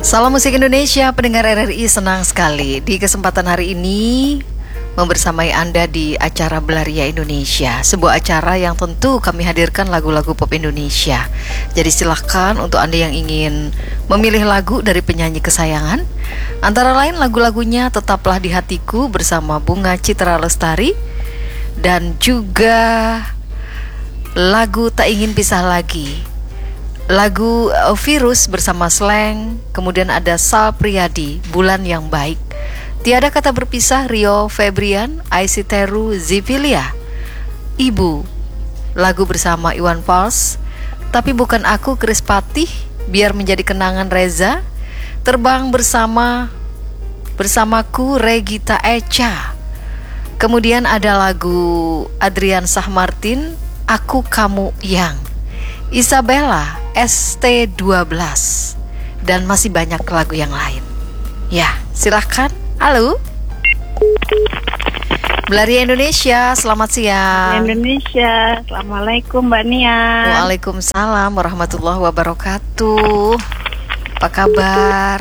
Salam musik Indonesia, pendengar RRI, senang sekali di kesempatan hari ini membersamai Anda di acara Belaria Indonesia, sebuah acara yang tentu kami hadirkan lagu-lagu pop Indonesia. Jadi silahkan untuk Anda yang ingin memilih lagu dari penyanyi kesayangan, antara lain lagu-lagunya Tetaplah di Hatiku bersama Bunga Citra Lestari, dan juga lagu Tak Ingin Pisah Lagi, lagu Virus bersama Slang, kemudian ada Sal Priadi, Bulan Yang Baik, Tiada Kata Berpisah, Rio Febrian, Aisiteru Zivilia, Ibu, lagu bersama Iwan Fals, Tapi Bukan Aku, Chris Patih, Biar Menjadi Kenangan, Reza, Terbang Bersamaku, Regita Echa. Kemudian ada lagu Adrian Sahmartin, Aku Kamu Yang, Isabella, ST12, dan masih banyak lagu yang lain. Ya, silahkan. Halo Belaria Indonesia, selamat siang. Indonesia, Assalamualaikum Mbak Nia. Waalaikumsalam warahmatullahi wabarakatuh. Apa kabar?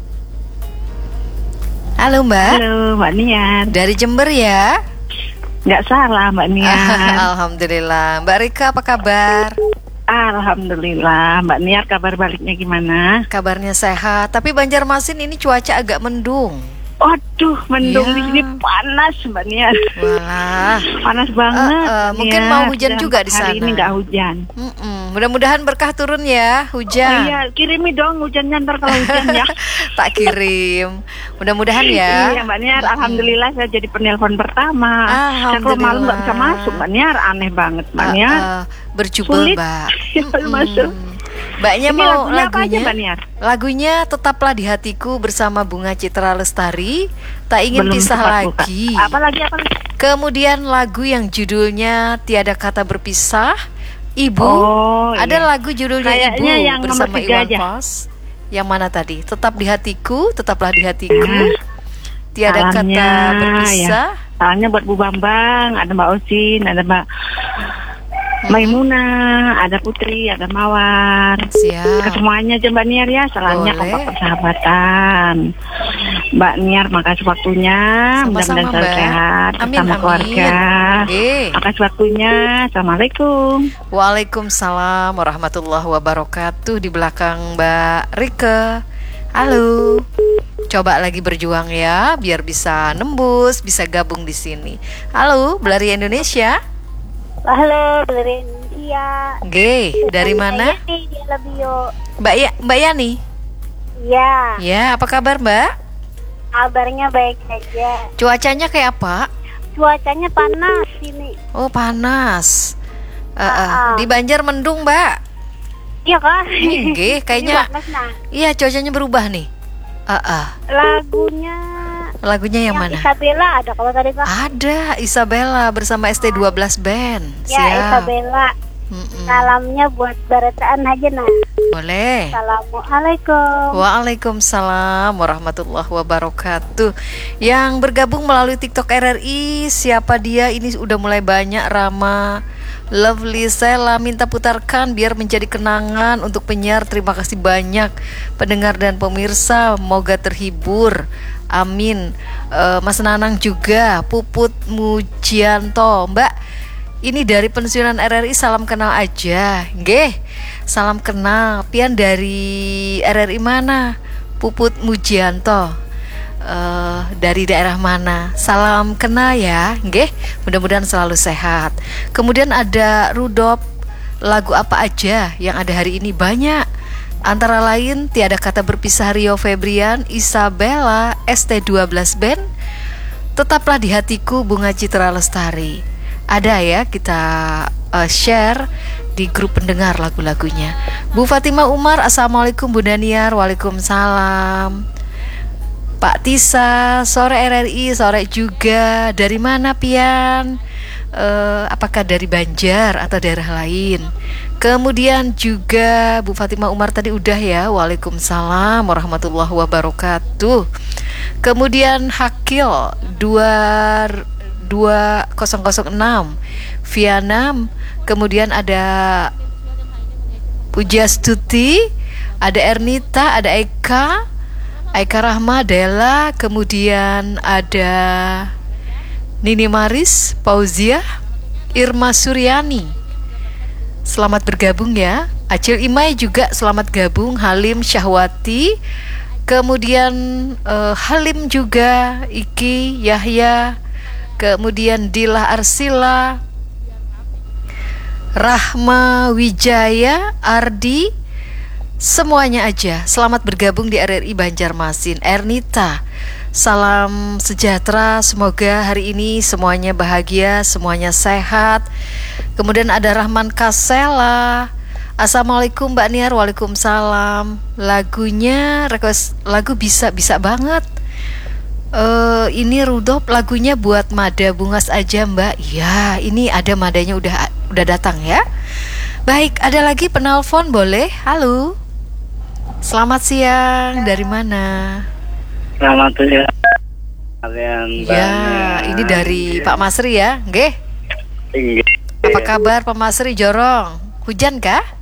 Halo Mbak. Halo Mbak Nia. Dari Jember ya? Nggak salah Mbak Nia. Alhamdulillah. Mbak Rika apa kabar? Alhamdulillah. Mbak Nia, kabar baliknya gimana? Kabarnya sehat, tapi Banjarmasin ini cuaca agak mendung. Aduh, mendung Ya. di sini panas Mbak Nia. Walah, Panas banget. mungkin Nia. mau hujan juga di Hari sana. ini nggak hujan. Mudah-mudahan berkah turun ya, Oh hujan. iya, kirimi dong hujannya ntar kalau hujan ya. Tak kirim. Mudah-mudahan ya. Iya Mbak Nia, alhamdulillah saya jadi penelpon pertama. Saya kalau malam nggak bisa masuk Mbak Nia, aneh banget Mbak Nia. Berjubel Sulit. Mbak. Masuk. Mbaknya Ini mau lagunya apa aja, lagunya? Mbak Nia? Lagunya Tetaplah di Hatiku bersama Bunga Citra Lestari, Tak Ingin Belum Pisah sempat buka. Lagi. Apa lagi? Kemudian lagu yang judulnya Tiada Kata Berpisah, Ibu. Oh, Ada iya. lagu judulnya Kayaknya Ibu yang nomor bersama 3 Iwan aja. Fals. Yang mana tadi? Tetap di Hatiku, Tetaplah di Hatiku, Tiada Salamnya, Kata Berpisah. Ya. Salamnya buat Bu Bambang, ada Mbak Osin, ada Mbak Maimunah, ada Putri, ada Mawar. Siap. Kesemuanya aja Mbak Niar ya. Salamnya Boleh. kompak persahabatan. Mbak Niar, makasih waktunya. Sama-sama, Mudah-mudahan selalu Mbak. sehat Amin, bersama amin. keluarga. Oke. Makasih waktunya. Assalamualaikum. Waalaikumsalam warahmatullahi wabarakatuh. Di belakang Mbak Rike. Halo. Coba lagi berjuang ya, biar bisa nembus, bisa gabung di sini. Halo, Belaria Indonesia. Halo, Belaria Indonesia. G, dari mana? Saya di Alabio. Mbak Yani. Ya, Ya, apa kabar Mbak? kabarnya baik saja. Cuacanya kayak apa? Cuacanya panas ini. Oh, panas. Ah. Di Banjar mendung Mbak. Iya kan? G, kayaknya. Ini panas, nah. Iya, cuacanya berubah nih. Lagunya yang mana? Isabella ada kalau tadi Pak? Ada Isabella bersama ST12 Band. Ya, Siap. Isabella. Salamnya buat Barataan aja nah. Boleh. Assalamualaikum. Waalaikumsalam warahmatullahi wabarakatuh. Yang bergabung melalui TikTok RRI, siapa dia? Ini udah mulai banyak. Rama, Lovely, Sela, minta putarkan biar menjadi kenangan untuk penyiar. Terima kasih banyak pendengar dan pemirsa, moga terhibur. Amin. Mas Nanang juga, Puput Mujianto, Mbak. Ini dari pensiunan RRI, salam kenal aja. Nggih, salam kenal. Pian dari RRI mana? Puput Mujianto. Dari daerah mana? Salam kenal ya. Nggih, mudah-mudahan selalu sehat. Kemudian ada Rudolf, lagu apa aja yang ada hari ini? Banyak. Antara lain Tiada Kata Berpisah, Rio Febrian, Isabella, ST12 Band, Tetaplah di Hatiku, Bunga Citra Lestari. Ada ya, kita share di grup pendengar lagu-lagunya. Bu Fatima Umar, Assalamualaikum Bu Daniar. Waalaikumsalam. Pak Tisa, sore RRI, sore juga. Dari mana Pian? Apakah dari Banjar atau daerah lain? Kemudian juga Bu Fatima Umar tadi udah ya. Waalaikumsalam warahmatullahi wabarakatuh. Kemudian Hakil 2006 Vietnam. Kemudian ada Pujastuti, ada Ernita, ada Eka, Aika Rahma, Della, kemudian ada Nini Maris, Pauzia, Irma Suryani. Selamat bergabung ya. Acil Imai juga selamat gabung. Halim Syahwati, kemudian Halim juga, Iki, Yahya, kemudian Dila Arsila, Rahma Wijaya, Ardi. Semuanya aja selamat bergabung di RRI Banjarmasin. Ernita, salam sejahtera, semoga hari ini semuanya bahagia, semuanya sehat. Kemudian ada Rahman Kasela, Assalamualaikum Mbak Niar. Waalaikumsalam. Lagunya request lagu bisa banget. Ini Rudolf, lagunya buat Mada Bungas aja Mbak. Ya, ini ada Madanya udah datang ya. Baik, ada lagi penelpon boleh? Halo. Selamat siang, dari mana? Selamat siang. Kalian ya, ini dari Pak Masri ya, nggih? Iya. Apa kabar Pak Masri Jorong? Hujan kah?